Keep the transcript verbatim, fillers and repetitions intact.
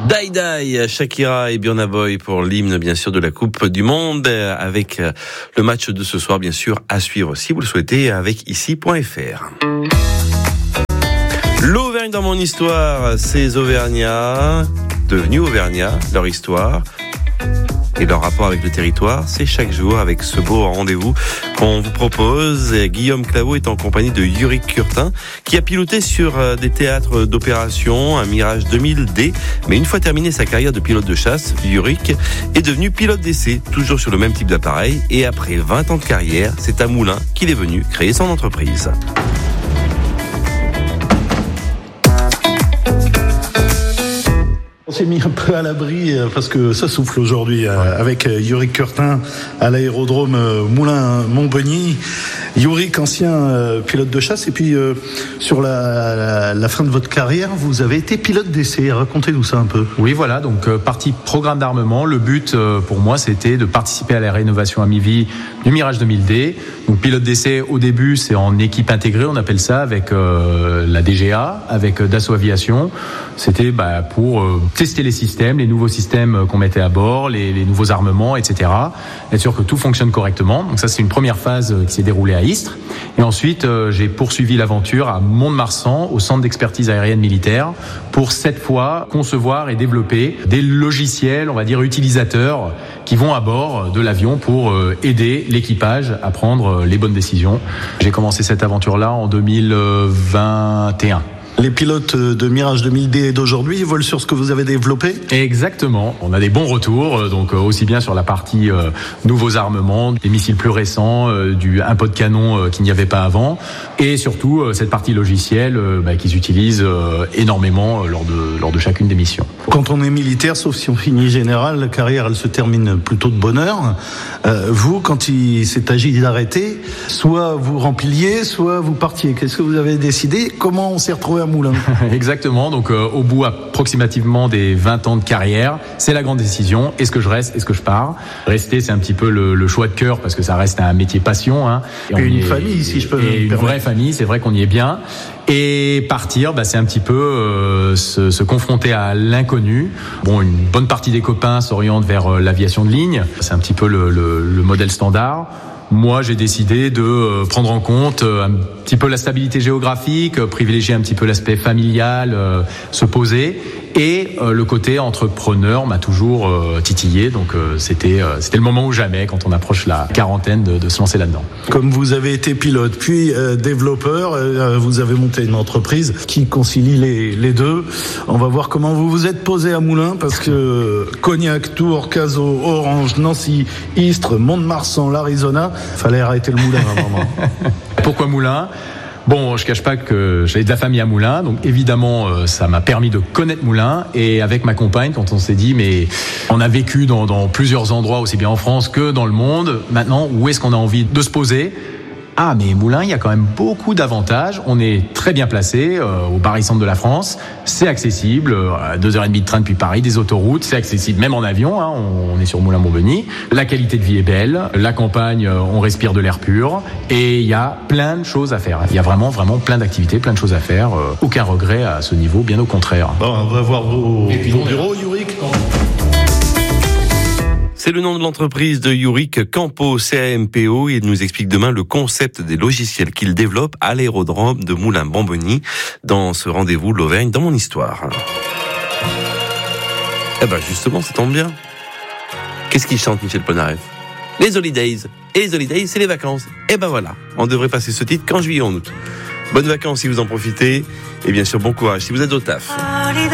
Die Die, Shakira et Burna Boy pour l'hymne bien sûr de la Coupe du Monde, avec le match de ce soir bien sûr à suivre si vous le souhaitez avec ici point f r. L'Auvergne dans mon histoire, ces Auvergnats devenus Auvergnats, leur histoire et leur rapport avec le territoire, c'est chaque jour avec ce beau rendez-vous qu'on vous propose. Guillaume Claveau est en compagnie de Yurick Curtin, qui a piloté sur des théâtres d'opération un Mirage deux mille D. Mais une fois terminé sa carrière de pilote de chasse, Yurick est devenu pilote d'essai, toujours sur le même type d'appareil. Et après vingt ans de carrière, c'est à Moulins qu'il est venu créer son entreprise. On s'est mis un peu à l'abri parce que ça souffle aujourd'hui avec Yurick Curtin à l'aérodrome Moulins-Montbeny. Yurick, ancien pilote de chasse, et puis euh, sur la, la, la fin de votre carrière, vous avez été pilote d'essai. Racontez-nous ça un peu. Oui, voilà, donc euh, partie programme d'armement. Le but euh, pour moi, c'était de participer à la rénovation à mi-vie du Mirage deux mille D. Donc pilote d'essai, au début, c'est en équipe intégrée, on appelle ça, avec euh, la D G A, avec euh, Dassault Aviation. C'était bah, pour euh, tester les systèmes, les nouveaux systèmes qu'on mettait à bord, les, les nouveaux armements, et cetera. Être sûr que tout fonctionne correctement. Donc ça, c'est une première phase qui s'est déroulée à Istres. Et ensuite, euh, j'ai poursuivi l'aventure à Mont-de-Marsan, au centre d'expertise aérienne militaire, pour cette fois concevoir et développer des logiciels, on va dire utilisateurs, qui vont à bord de l'avion pour euh, aider l'équipage à prendre les bonnes décisions. J'ai commencé cette aventure-là en deux mille vingt et un. Les pilotes de Mirage deux mille D d'aujourd'hui volent sur ce que vous avez développé ? Exactement. On a des bons retours, donc aussi bien sur la partie euh, nouveaux armements, des missiles plus récents, euh, du un pot de canon euh, qu'il n'y avait pas avant, et surtout euh, cette partie logicielle euh, bah, qu'ils utilisent euh, énormément euh, lors de lors de chacune des missions. Quand on est militaire, sauf si on finit général, la carrière elle se termine plutôt de bonne heure. Euh, vous, quand il s'est agi d'arrêter, soit vous rempliez, soit vous partiez. Qu'est-ce que vous avez décidé ? Comment on s'est retrouvé à Moulins ? Exactement, donc euh, au bout approximativement des vingt ans de carrière, c'est la grande décision, est-ce que je reste, est-ce que je pars ? Rester, c'est un petit peu le, le choix de cœur, parce que ça reste un métier passion. Hein, et, et une est, famille, si je peux me permettre. Et une vraie famille, c'est vrai qu'on y est bien. Et partir, bah, c'est un petit peu euh, se, se confronter à l'inconnu. Bon, une bonne partie des copains s'orientent vers euh, l'aviation de ligne, c'est un petit peu le, le, le modèle standard. Moi, j'ai décidé de prendre en compte un petit peu la stabilité géographique, privilégier un petit peu l'aspect familial, euh, se poser. Et euh, le côté entrepreneur m'a toujours euh, titillé. Donc, euh, c'était, euh, c'était le moment ou jamais, quand on approche la quarantaine, de, de se lancer là-dedans. Comme vous avez été pilote, puis euh, développeur, euh, vous avez monté une entreprise qui concilie les, les deux. On va voir comment vous vous êtes posé à Moulins, parce que Cognac, Tours, Cazaux, Orange, Nancy, Istres, Mont-de-Marsan, l'Arizona, fallait arrêter le Moulin à un moment. Pourquoi Moulins ? Bon, je cache pas que j'avais de la famille à Moulins, donc évidemment, euh, ça m'a permis de connaître Moulins. Et avec ma compagne, quand on s'est dit, mais on a vécu dans, dans plusieurs endroits, aussi bien en France que dans le monde, maintenant, où est-ce qu'on a envie de se poser ? Ah, mais Moulins, il y a quand même beaucoup d'avantages. On est très bien placé euh, au barycentre de la France. C'est accessible, euh, deux heures et demie de train depuis Paris, des autoroutes. C'est accessible même en avion. Hein, on, on est sur Moulins-Montbeny. La qualité de vie est belle. La campagne, euh, on respire de l'air pur. Et il y a plein de choses à faire. Il y a vraiment, vraiment plein d'activités, plein de choses à faire. Euh, aucun regret à ce niveau, bien au contraire. Bon, on va voir vos, vos bureaux, Yurick. C'est le nom de l'entreprise de Yurick, Campo C A M P O. Il nous explique demain le concept des logiciels qu'il développe à l'aérodrome de Moulins-Montbeny dans ce rendez-vous l'Auvergne dans mon histoire. Eh ben justement, ça tombe bien. Qu'est-ce qu'il chante, Michel Polnareff ? Les holidays. Et les holidays, c'est les vacances. Eh ben voilà, on devrait passer ce titre qu'en juillet, en août. Bonnes vacances si vous en profitez. Et bien sûr, bon courage si vous êtes au taf.